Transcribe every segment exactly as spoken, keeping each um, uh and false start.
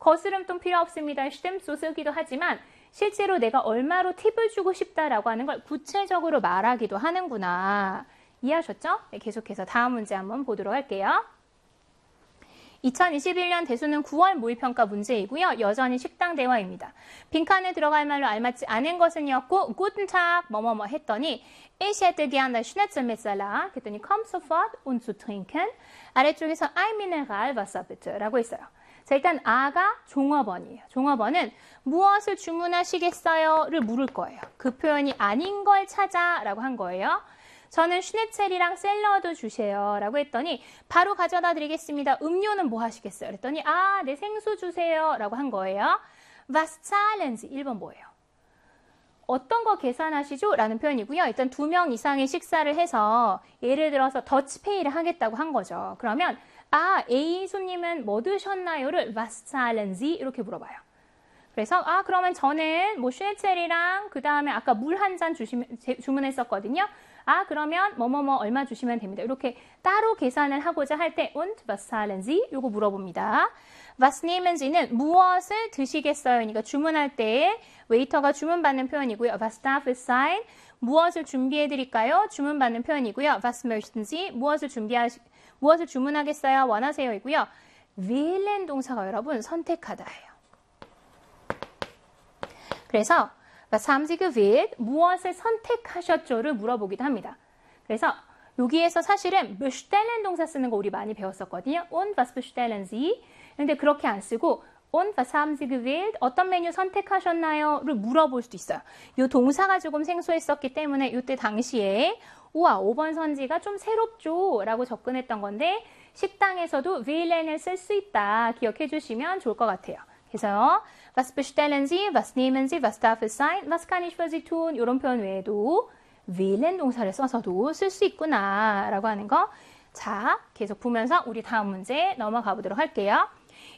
거스름돈 필요 없습니다. stimmt 쓰기도 하지만 실제로 내가 얼마로 팁을 주고 싶다라고 하는 걸 구체적으로 말하기도 하는구나. 이해하셨죠? 네, 계속해서 다음 문제 한번 보도록 할게요. 이천이십일 년 대수능 구월 모의평가 문제이고요. 여전히 식당 대화입니다. 빈칸에 들어갈 말로 알맞지 않은 것은이었고 Guten Tag 뭐뭐뭐 했더니 Ich hätte gerne Schnitzel mit Salat 그랬더니 Komm sofort und zu trinken 아래쪽에서 Ein Mineralwasser bitte 라고 했어요. 자, 일단 아가 종업원이에요. 종업원은 무엇을 주문하시겠어요?를 물을 거예요. 그 표현이 아닌 걸 찾아 라고 한 거예요. 저는 슈네첼이랑 샐러드 주세요 라고 했더니 바로 가져다 드리겠습니다. 음료는 뭐 하시겠어요? 그랬더니 아, 네 생수 주세요 라고 한 거예요. Was zahlen Sie? 일 번 뭐예요? 어떤 거 계산하시죠? 라는 표현이고요. 일단 두 명 이상의 식사를 해서 예를 들어서 더치페이를 하겠다고 한 거죠. 그러면 아, A 손님은 뭐 드셨나요?를 Was zahlen Sie? 이렇게 물어봐요. 그래서 아, 그러면 저는 뭐 슈네첼이랑 그 다음에 아까 물 한 잔 주시면 주문했었거든요. 아, 그러면 뭐뭐뭐 얼마 주시면 됩니다. 이렇게 따로 계산을 하고자 할 때 und was zahlen Sie? 요거 물어봅니다. was nehmen Sie는 무엇을 드시겠어요? 그러니까 주문할 때 웨이터가 주문받는 표현이고요. was darf es sein? 무엇을 준비해 드릴까요? 주문받는 표현이고요. was möchten Sie? 무엇을 준비하시 무엇을 주문하겠어요? 원하세요이고요. wählen 동사가 여러분 선택하다예요. 그래서 Was haben Sie gewählt? 무엇을 선택하셨죠?를 물어보기도 합니다. 그래서 여기에서 사실은 bestellen 동사 쓰는 거 우리 많이 배웠었거든요. Und was bestellen Sie? 근데 그렇게 안 쓰고 Und was haben Sie gewählt? 어떤 메뉴 선택하셨나요? 를 물어볼 수도 있어요. 이 동사가 조금 생소했었기 때문에 이때 당시에 우와, 오 번 선지가 좀 새롭죠? 라고 접근했던 건데 식당에서도 wählen을 쓸 수 있다. 기억해 주시면 좋을 것 같아요. 그래서 Was bestellen Sie? Was nehmen Sie? Was darf es sein? Was kann ich für Sie tun? 이런 표현 외에도 wählen 동사를 써서도 쓸 수 있구나 라고 하는 거. 자, 계속 보면서 우리 다음 문제 넘어가 보도록 할게요.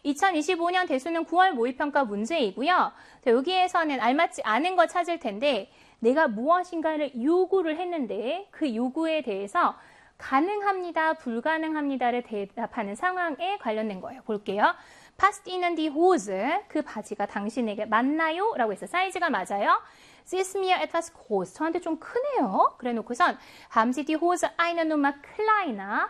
이천이십오 년 대수능 구월 모의평가 문제이고요. 자, 여기에서는 알맞지 않은 거 찾을 텐데 내가 무엇인가를 요구를 했는데 그 요구에 대해서 가능합니다, 불가능합니다를 대답하는 상황에 관련된 거예요. 볼게요. Passt Ihnen die Hose? 그 바지가 당신에게 맞나요? 라고 했어요. 사이즈가 맞아요. Sie ist mir etwas groß. 저한테 좀 크네요. 그래 놓고선 Haben Sie die Hose eine Nummer kleiner?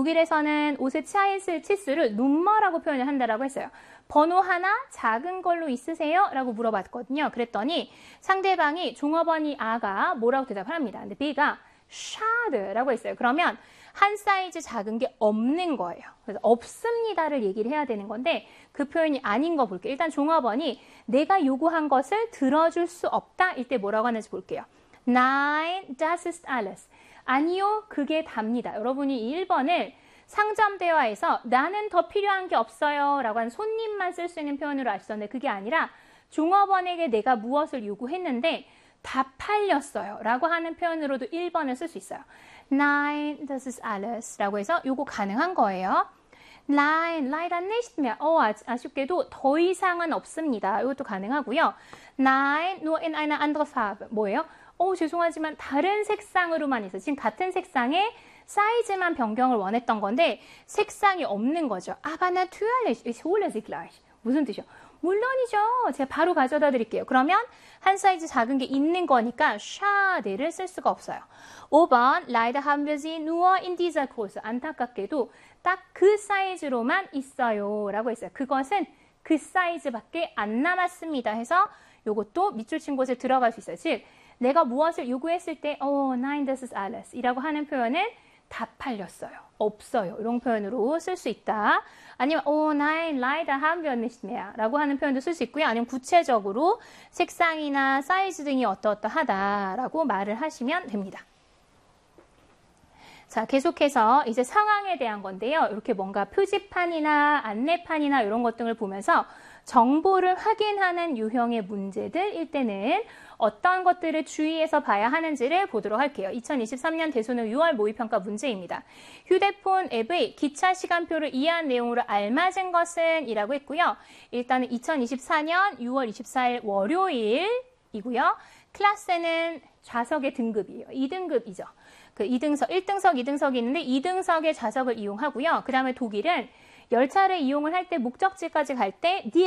독일에서는 옷의 사이즈 치수를 Nummer라고 표현을 한다라고 했어요. 번호 하나 작은 걸로 있으세요? 라고 물어봤거든요. 그랬더니 상대방이 종업원이 아가 뭐라고 대답을 합니다. 근데 B가 Schade 라고 했어요. 그러면 한 사이즈 작은 게 없는 거예요. 그래서 없습니다를 얘기를 해야 되는 건데 그 표현이 아닌 거 볼게요. 일단 종업원이 내가 요구한 것을 들어줄 수 없다. 이때 뭐라고 하는지 볼게요. Nein, das ist alles. 아니요, 그게 답니다. 여러분이 이 일 번을 상점 대화에서 나는 더 필요한 게 없어요 라고 한 손님만 쓸 수 있는 표현으로 아시던데 그게 아니라 종업원에게 내가 무엇을 요구했는데 다 팔렸어요 라고 하는 표현으로도 일 번을 쓸 수 있어요. Nein, das ist alles 라고 해서 요거 가능한 거예요. Nein, leider nicht mehr. 어, 아쉽게도 더 이상은 없습니다. 이것도 가능하고요. Nein, nur in eine andere Farbe. 뭐예요? 어, 죄송하지만 다른 색상으로만 있어요. 지금 같은 색상의 사이즈만 변경을 원했던 건데 색상이 없는 거죠. Aber natürlich, ich hole sie gleich. 무슨 뜻이요? 물론이죠. 제가 바로 가져다 드릴게요. 그러면 한 사이즈 작은 게 있는 거니까 schade를 쓸 수가 없어요. 오 번, leider haben wir sie nur in dieser Größe. 안타깝게도 딱 그 사이즈로만 있어요. 라고 했어요. 그것은 그 사이즈밖에 안 남았습니다. 해서 이것도 밑줄 친 곳에 들어갈 수 있어요. 즉, 내가 무엇을 요구했을 때 oh, nein, das ist alles 이라고 하는 표현은 다 팔렸어요. 없어요. 이런 표현으로 쓸 수 있다. 아니면 oh, nein, leider haben wir nicht mehr 라고 하는 표현도 쓸 수 있고요. 아니면 구체적으로 색상이나 사이즈 등이 어떠어떠하다라고 말을 하시면 됩니다. 자, 계속해서 이제 상황에 대한 건데요. 이렇게 뭔가 표지판이나 안내판이나 이런 것 등을 보면서 정보를 확인하는 유형의 문제들일 때는 어떤 것들을 주의해서 봐야 하는지를 보도록 할게요. 이천이십삼 년 대수능 유월 모의평가 문제입니다. 휴대폰 앱의 기차 시간표를 이해한 내용으로 알맞은 것은 이라고 했고요. 일단은 이천이십사 년 유월 이십사일 월요일이고요. 클래스는 좌석의 등급이에요. 이 등급이죠. 그 이 등석, 일 등석, 이 등석이 있는데 이 등석의 좌석을 이용하고요. 그 다음에 독일은 열차를 이용을 할 때 목적지까지 갈 때